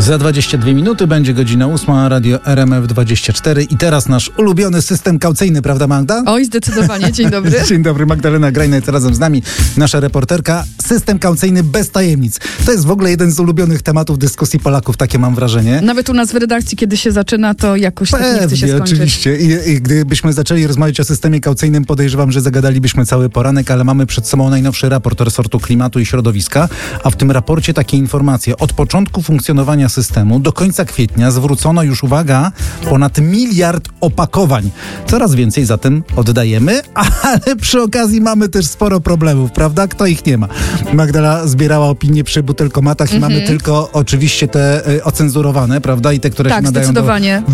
Za 22 minuty będzie godzina 8, Radio RMF24 i teraz nasz ulubiony system kaucyjny, prawda Magda? Oj, zdecydowanie. Dzień dobry. Dzień dobry, Magdalena Grajnec razem z nami, nasza reporterka. System kaucyjny bez tajemnic. To jest w ogóle jeden z ulubionych tematów dyskusji Polaków, takie mam wrażenie. Nawet u nas w redakcji, kiedy się zaczyna, to jakoś tak nie chce się skończyć. Oczywiście. I gdybyśmy zaczęli rozmawiać o systemie kaucyjnym, podejrzewam, że zagadalibyśmy cały poranek, ale mamy przed sobą najnowszy raport resortu klimatu i środowiska, a w tym raporcie takie informacje. Od początku funkcjonowania systemu do końca kwietnia zwrócono już, uwaga, ponad 1 miliard opakowań. Coraz więcej za tym oddajemy, ale przy okazji mamy też sporo problemów, prawda? Kto ich nie ma? Magdala zbierała opinie przy butelkomatach i mamy tylko oczywiście te ocenzurowane, prawda? I te, które się nadają do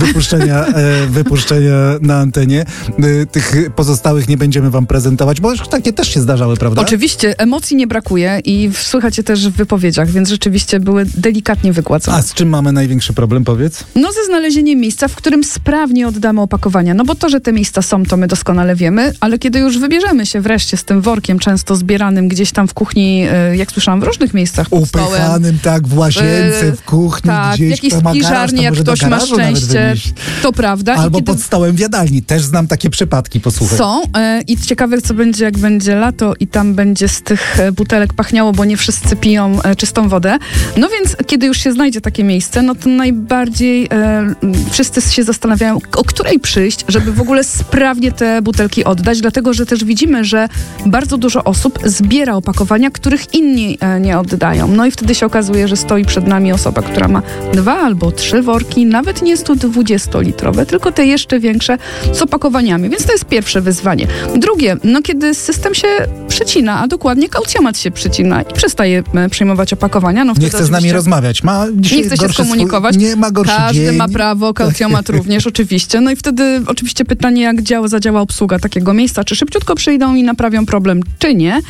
wypuszczenia na antenie. Tych pozostałych nie będziemy wam prezentować, bo takie też się zdarzały, prawda? Oczywiście, emocji nie brakuje i słychać je też w wypowiedziach, więc rzeczywiście były delikatnie wygładzone. A z czym mamy największy problem, powiedz? No ze znalezieniem miejsca, w którym sprawnie oddamy opakowania. No bo to, że te miejsca są, to my doskonale wiemy, ale kiedy już wybierzemy się wreszcie z tym workiem często zbieranym gdzieś tam w kuchni, jak słyszałam, w różnych miejscach pod stołem. Upychanym, tak, w łazience, w kuchni, tak, gdzieś. w jakiejś spiżarni, jak ktoś ma szczęście, to prawda. Albo pod stołem w jadalni. Też znam takie przypadki, posłuchaj. Są i ciekawe, co będzie, jak będzie lato i tam będzie z tych butelek pachniało, bo nie wszyscy piją czystą wodę. No więc, kiedy już się znajdzie takie miejsce, no to najbardziej wszyscy się zastanawiają, o której przyjść, żeby w ogóle sprawnie te butelki oddać, dlatego, że też widzimy, że bardzo dużo osób zbiera opakowania, których inni nie oddają. No i wtedy się okazuje, że stoi przed nami osoba, która ma 2 albo 3 worki, nawet nie 120-litrowe, tylko te jeszcze większe z opakowaniami, więc to jest pierwsze wyzwanie. Drugie, no kiedy system się przecina, a dokładnie kaucjomat się przecina i przestaje przyjmować opakowania. No nie chce z nami rozmawiać. Nie chce się skomunikować. Nie ma gorszy Każdy dzień. ma prawo, kaucjomat również, oczywiście. No i wtedy oczywiście pytanie, jak zadziała obsługa takiego miejsca, czy szybciutko przyjdą i naprawią problem, czy nie.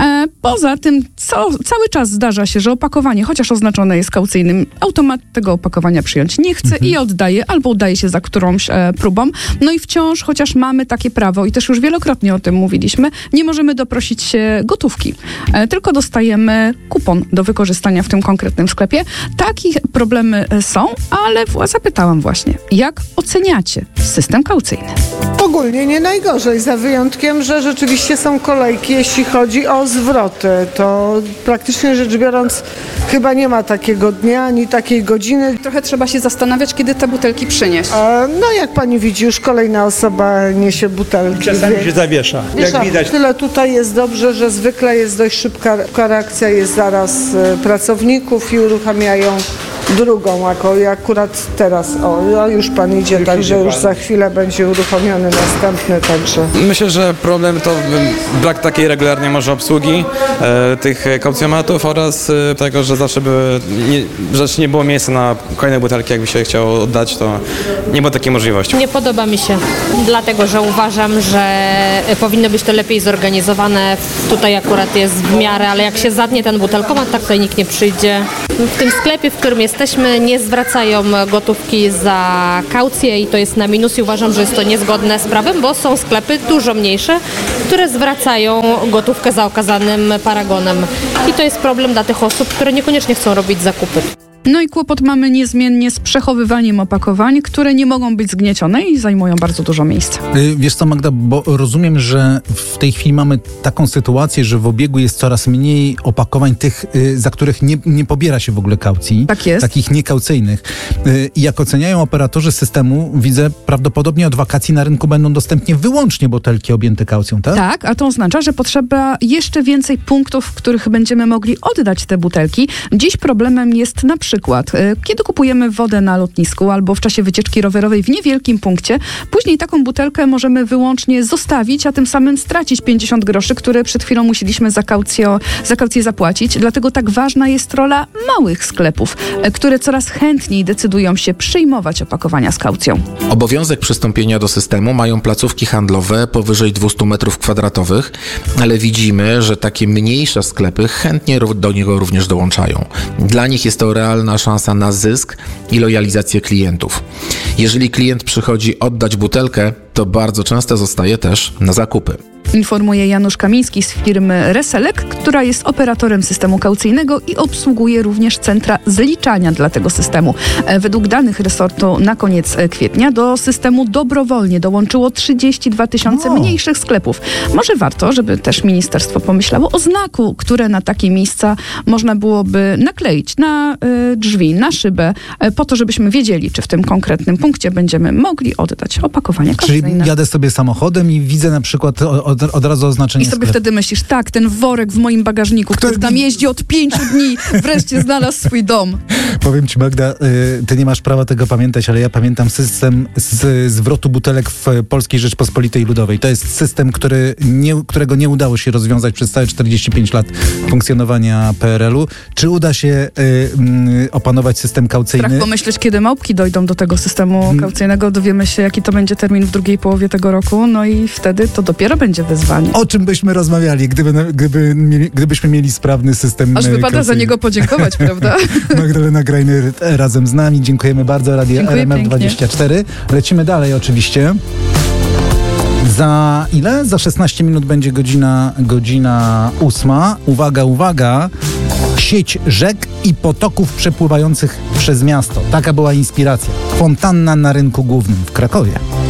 Poza tym, cały czas zdarza się, że opakowanie, chociaż oznaczone jest kaucyjnym, automat tego opakowania przyjąć nie chce i oddaje, albo udaje się za którąś próbą. No i wciąż, chociaż mamy takie prawo i też już wielokrotnie o tym mówiliśmy, nie możemy doprosić się gotówki, tylko dostajemy kupon do wykorzystania w tym konkretnym sklepie. Takie problemy są, ale zapytałam właśnie, jak oceniacie system kaucyjny? Ogólnie nie najgorzej, za wyjątkiem, że rzeczywiście są kolejki, jeśli chodzi o zwroty. To praktycznie rzecz biorąc chyba nie ma takiego dnia, ani takiej godziny. Trochę trzeba się zastanawiać, kiedy te butelki przynieść. No jak pani widzi, już kolejna osoba niesie butelki. Czasami się zawiesza, jak widać. Tyle tutaj jest dobrze, że zwykle jest dość szybka reakcja, jest zaraz pracowników i uruchamiają drugą, akurat teraz. O, już pan idzie, także już za chwilę będzie uruchomiony następny, także. Myślę, że problem to brak takiej regularnej może obsługi tych kaucjomatów oraz tego, że zawsze nie było miejsca na kolejne butelki, jakby się chciało oddać, to nie było takiej możliwości. Nie podoba mi się, dlatego że uważam, że powinno być to lepiej zorganizowane. Tutaj akurat jest w miarę, ale jak się zatnie ten butelkomat, tak tutaj nikt nie przyjdzie. W tym sklepie, w którym jesteśmy, nie zwracają gotówki za kaucję i to jest na minus i uważam, że jest to niezgodne z prawem, bo są sklepy dużo mniejsze, które zwracają gotówkę za okazanym paragonem. I to jest problem dla tych osób, które niekoniecznie chcą robić zakupy. No i kłopot mamy niezmiennie z przechowywaniem opakowań, które nie mogą być zgniecione i zajmują bardzo dużo miejsca. Wiesz co, Magda, bo rozumiem, że w tej chwili mamy taką sytuację, że w obiegu jest coraz mniej opakowań tych, za których nie pobiera się w ogóle kaucji. Tak jest. Takich niekaucyjnych. I jak oceniają operatorzy systemu, widzę, prawdopodobnie od wakacji na rynku będą dostępnie wyłącznie butelki objęte kaucją, tak? Tak, a to oznacza, że potrzeba jeszcze więcej punktów, w których będziemy mogli oddać te butelki. Dziś problemem jest na przykład, kiedy kupujemy wodę na lotnisku albo w czasie wycieczki rowerowej w niewielkim punkcie, później taką butelkę możemy wyłącznie zostawić, a tym samym stracić 50 groszy, które przed chwilą musieliśmy za kaucję zapłacić. Dlatego tak ważna jest rola małych sklepów, które coraz chętniej decydują się przyjmować opakowania z kaucją. Obowiązek przystąpienia do systemu mają placówki handlowe powyżej 200 m2, ale widzimy, że takie mniejsze sklepy chętnie do niego również dołączają. Dla nich jest to realna szansa na zysk i lojalizację klientów. Jeżeli klient przychodzi oddać butelkę, to bardzo często zostaje też na zakupy. Informuje Janusz Kamiński z firmy Reselek, która jest operatorem systemu kaucyjnego i obsługuje również centra zliczania dla tego systemu. Według danych resortu na koniec kwietnia do systemu dobrowolnie dołączyło 32 000 mniejszych sklepów. Może warto, żeby też ministerstwo pomyślało o znaku, które na takie miejsca można byłoby nakleić na drzwi, na szybę, po to, żebyśmy wiedzieli, czy w tym konkretnym punkcie będziemy mogli oddać opakowania kaucyjne. Czyli jadę sobie samochodem i widzę na przykład od razu oznaczenie I sobie sklepu. wtedy myślisz, tak, ten worek w moim bagażniku, który tam jeździ od 5 dni, wreszcie znalazł swój dom. Powiem ci, Magda, ty nie masz prawa tego pamiętać, ale ja pamiętam system zwrotu butelek w Polskiej Rzeczpospolitej Ludowej. To jest system, którego nie udało się rozwiązać przez całe 45 lat funkcjonowania PRL-u. Czy uda się opanować system kaucyjny? Strach pomyśleć, kiedy małpki dojdą do tego systemu kaucyjnego, dowiemy się, jaki to będzie termin w drugiej połowie tego roku, no i wtedy to dopiero będzie wyzwanie. O czym byśmy rozmawiali, gdybyśmy mieli sprawny system Aż wypada kaucyjny. za niego podziękować, prawda? Magdalena Grajner razem z nami. Dziękujemy bardzo. Radio Dziękuję RMF24. Lecimy dalej oczywiście. Za ile? Za 16 minut będzie godzina 8. Uwaga. Sieć rzek i potoków przepływających przez miasto. Taka była inspiracja. Fontanna na rynku głównym w Krakowie.